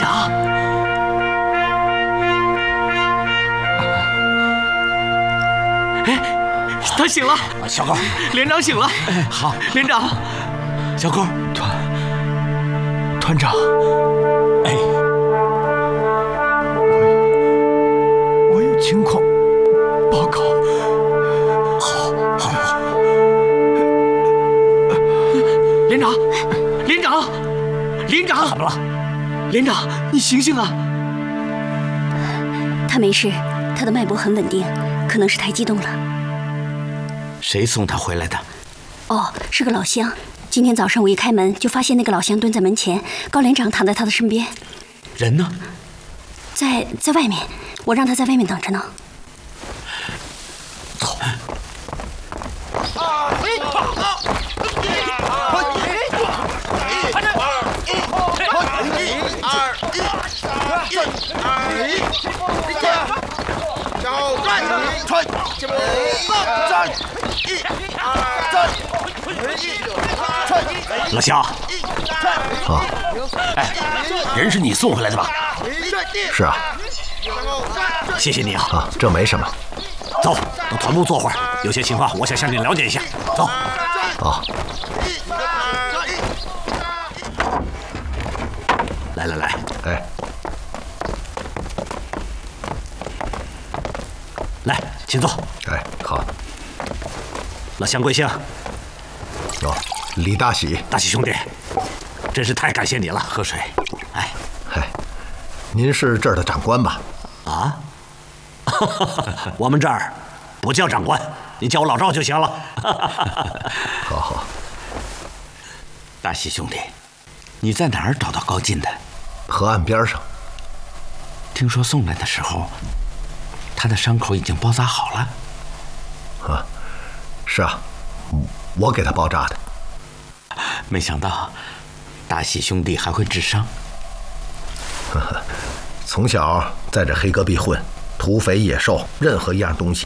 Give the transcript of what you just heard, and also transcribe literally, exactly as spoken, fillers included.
长，哎，他醒了， 小高， 连长醒了。 哎，好， 连长， 小高， 团团长， 哎， 我我有情况报告。 好，好，好。 连长，连长，连长， 怎么了？ 连长，你醒醒啊！ 他没事，他的脉搏很稳定，可能是太激动了。 谁送他回来的？ 哦，是个老乡。今天早上我一开门就发现那个老乡蹲在门前，高连长躺在他的身边。 人呢？ 在在外面，我让他在外面等着呢。 走。老乡， 啊， 哎，人是你送回来的吧？ 是啊。 谢谢你啊！ 啊，这没什么。 走，到团部坐会儿，有些情况我想向你了解一下。走。 啊。 来来来， 哎， 来，请坐。 哎，好。 老乡贵姓？ 哦，李大喜。 大喜兄弟，真是太感谢你了。喝水。哎， 嗨，您是这儿的长官吧？ 啊？我们这儿不叫长官，你叫我老赵就行了。 好好。 大喜兄弟，你在哪儿找到高进的？ 河岸边上。 听说送来的时候，他的伤口已经包扎好了。 啊，是啊，我给他包扎的。 没想到大喜兄弟还会治伤。 呵呵，从小在这黑戈壁混，土匪野兽任何一样东西